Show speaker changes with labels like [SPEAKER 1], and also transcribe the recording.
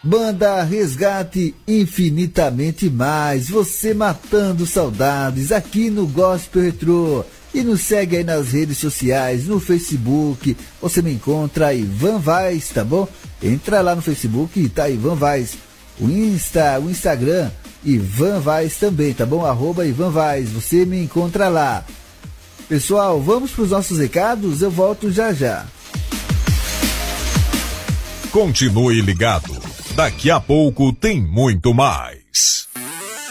[SPEAKER 1] Banda Resgate Infinitamente Mais, você matando saudades aqui no Gospel Retrô. E nos segue aí nas redes sociais, no Facebook, você me encontra Ivan Vaz, tá bom? Entra lá no Facebook e tá Ivan Vaz. O Instagram, Ivan Vaz também, tá bom? @Ivan Vaz, você me encontra lá. Pessoal, vamos para os nossos recados, eu volto já já.
[SPEAKER 2] Continue ligado, daqui a pouco tem muito mais.